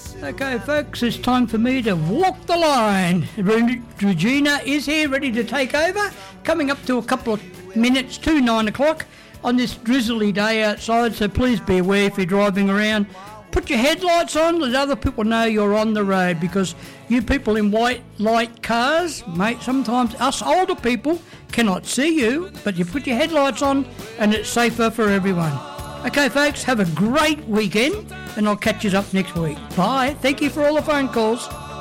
Okay, folks, it's time for me to walk the line. Regina is here, ready to take over. Coming up to a couple of minutes to 9 o'clock on this drizzly day outside, so please be aware if you're driving around. Put your headlights on, let other people know you're on the road, because you people in white light cars, mate, sometimes us older people cannot see you, but you put your headlights on and it's safer for everyone. Okay, folks, have a great weekend, and I'll catch you up next week. Bye. Thank you for all the phone calls.